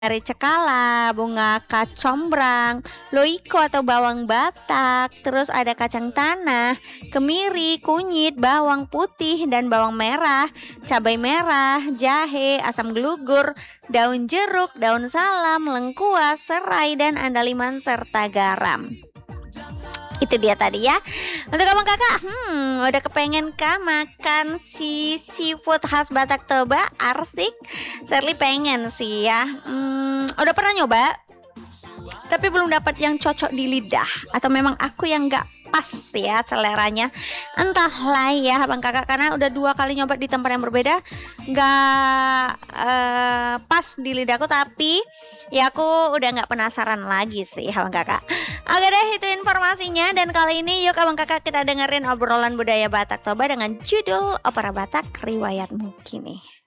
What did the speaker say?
dari cekala, bunga kacombrang, loiko atau bawang Batak, terus ada kacang tanah, kemiri, kunyit, bawang putih dan bawang merah, cabai merah, jahe, asam gelugur, daun jeruk, daun salam, lengkuas, serai dan andaliman serta garam. Itu dia tadi ya. Untuk abang kakak, udah kepengen kah makan si seafood khas Batak Toba, arsik? Shirley pengen sih ya. Udah pernah nyoba, tapi belum dapat yang cocok di lidah. Atau memang aku yang nggak pas ya seleranya. Entahlah ya abang kakak, karena udah 2 kali nyoba di tempat yang berbeda, nggak pas di lidahku. Tapi ya aku udah nggak penasaran lagi sih abang kakak. Oke deh, itu informasinya. Dan kali ini yuk abang kakak kita dengerin obrolan budaya Batak Toba dengan judul Opera Batak Riwayatmu Kini.